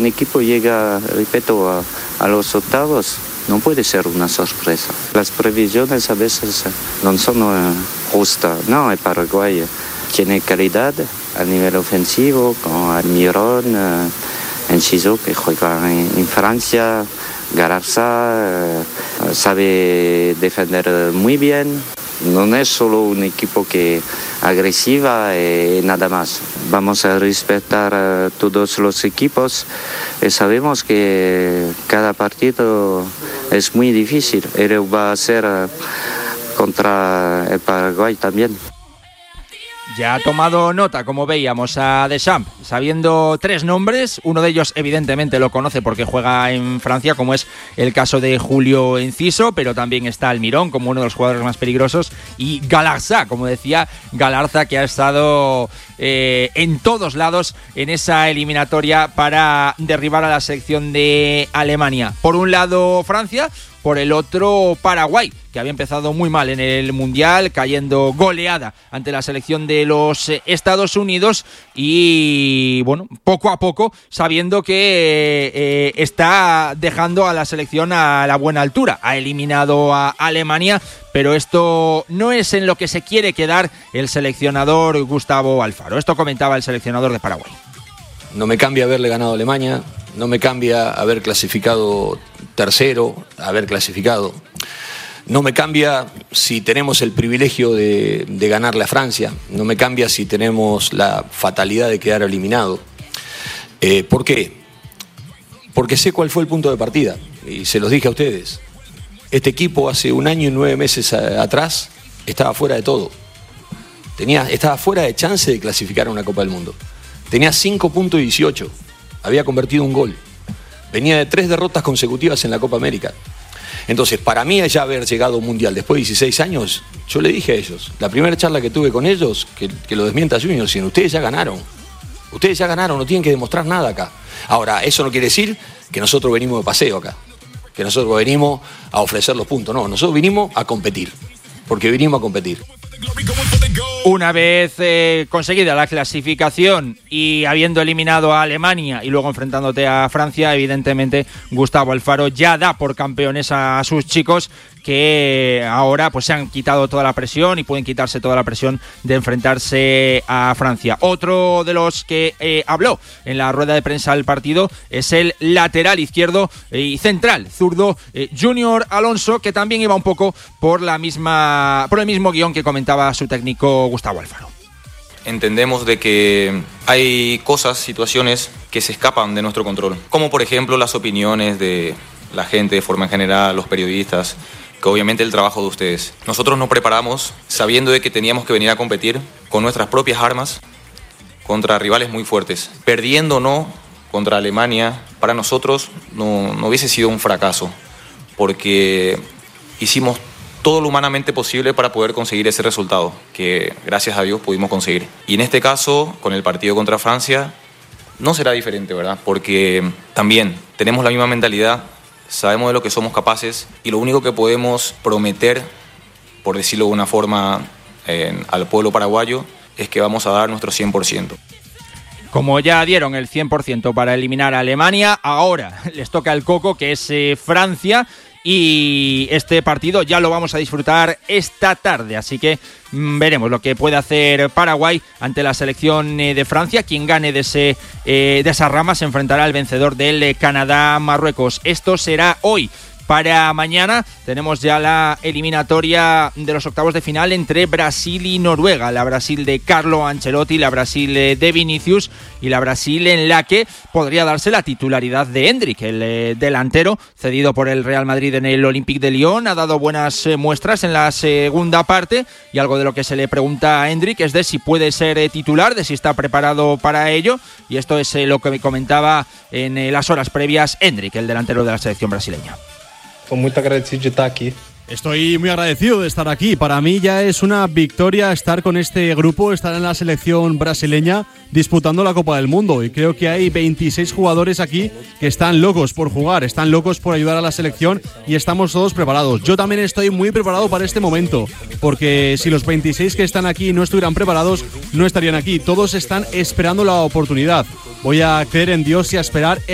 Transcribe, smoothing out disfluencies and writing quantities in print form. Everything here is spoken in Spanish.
un equipo llega, repito, a los octavos, no puede ser una sorpresa. Las previsiones a veces no son justas. No, el Paraguay tiene calidad a nivel ofensivo, con Almirón, Enciso, que juega en Francia, Galarza, sabe defender muy bien. No es solo un equipo que agresiva y nada más. Vamos a respetar a todos los equipos y sabemos que cada partido es muy difícil. Él va a ser contra el Paraguay también. Ya ha tomado nota, como veíamos, a Deschamps, sabiendo 3 nombres. Uno de ellos, evidentemente, lo conoce porque juega en Francia, como es el caso de Julio Enciso, pero también está Almirón como uno de los jugadores más peligrosos, y Galarza, como decía Galarza, que ha estado en todos lados en esa eliminatoria para derribar a la selección de Alemania. Por un lado, Francia. Por el otro, Paraguay, que había empezado muy mal en el Mundial, cayendo goleada ante la selección de los Estados Unidos y, bueno, poco a poco, sabiendo que está dejando a la selección a la buena altura. Ha eliminado a Alemania, pero esto no es en lo que se quiere quedar el seleccionador Gustavo Alfaro. Esto comentaba el seleccionador de Paraguay. No me cambia haberle ganado a Alemania, no me cambia haber clasificado tercero, haber clasificado. No me cambia si tenemos el privilegio de ganarle a Francia, no me cambia si tenemos la fatalidad de quedar eliminado. ¿Por qué? Porque sé cuál fue el punto de partida y se los dije a ustedes. Este equipo hace 1 año y 9 meses atrás estaba fuera de todo. Estaba fuera de chance de clasificar a una Copa del Mundo. Tenía 5 puntos y 18. Había convertido un gol. Venía de 3 derrotas consecutivas en la Copa América. Entonces, para mí ya haber llegado a un Mundial después de 16 años, yo le dije a ellos, la primera charla que tuve con ellos, que lo desmienta Junior, diciendo, ustedes ya ganaron, no tienen que demostrar nada acá. Ahora, eso no quiere decir que nosotros venimos de paseo acá, que nosotros venimos a ofrecer los puntos. No, nosotros vinimos a competir, porque vinimos a competir. Una vez conseguida la clasificación y habiendo eliminado a Alemania y luego enfrentándote a Francia, evidentemente Gustavo Alfaro ya da por campeones a sus chicos, que ahora pues se han quitado toda la presión y pueden quitarse toda la presión de enfrentarse a Francia. Otro de los que habló en la rueda de prensa del partido es el lateral izquierdo y central zurdo Junior Alonso, que también iba un poco por el mismo guión que comentaba su técnico Gustavo Alfaro. Entendemos de que hay situaciones que se escapan de nuestro control, como por ejemplo las opiniones de la gente de forma en general, los periodistas, que obviamente el trabajo de ustedes. Nosotros nos preparamos sabiendo de que teníamos que venir a competir con nuestras propias armas contra rivales muy fuertes. Perdiendo o no contra Alemania, para nosotros no hubiese sido un fracaso, porque hicimos todo lo humanamente posible para poder conseguir ese resultado, que gracias a Dios pudimos conseguir. Y en este caso, con el partido contra Francia, no será diferente, ¿verdad? Porque también tenemos la misma mentalidad, sabemos de lo que somos capaces y lo único que podemos prometer, por decirlo de una forma, al pueblo paraguayo, es que vamos a dar nuestro 100%. Como ya dieron el 100% para eliminar a Alemania, ahora les toca el coco, que es Francia. Y este partido ya lo vamos a disfrutar esta tarde, así que veremos lo que puede hacer Paraguay ante la selección de Francia. Quien gane de esa rama se enfrentará al vencedor del Canadá-Marruecos. Esto será hoy. Para mañana tenemos ya la eliminatoria de los octavos de final entre Brasil y Noruega. La Brasil de Carlo Ancelotti, la Brasil de Vinicius y la Brasil en la que podría darse la titularidad de Endrick, el delantero cedido por el Real Madrid en el Olympique de Lyon. Ha dado buenas muestras en la segunda parte y algo de lo que se le pregunta a Endrick es de si puede ser titular, de si está preparado para ello. Y esto es lo que me comentaba en las horas previas Endrick, el delantero de la selección brasileña. Estoy muy agradecido de estar aquí. Estoy muy agradecido de estar aquí. Para mí ya es una victoria estar con este grupo, estar en la selección brasileña disputando la Copa del Mundo. Y creo que hay 26 jugadores aquí que están locos por jugar, están locos por ayudar a la selección y estamos todos preparados. Yo también estoy muy preparado para este momento, porque si los 26 que están aquí no estuvieran preparados, no estarían aquí. Todos están esperando la oportunidad. Voy a creer en Dios y a esperar